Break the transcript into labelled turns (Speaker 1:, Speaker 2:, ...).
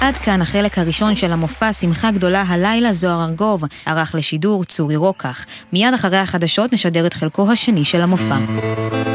Speaker 1: עד כאן החלק הראשון של המופע שמחה גדולה הלילה. זוהר ארגוב ערך לשידור צורי רוקח. מיד אחרי החדשות נשדר את חלקו השני של המופע.